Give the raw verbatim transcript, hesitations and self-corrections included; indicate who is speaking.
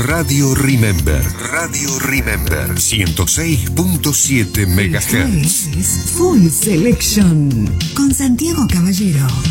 Speaker 1: Radio Remember. Radio Remember. ciento seis punto siete megahertz.
Speaker 2: Full Selection con Santiago Caballero.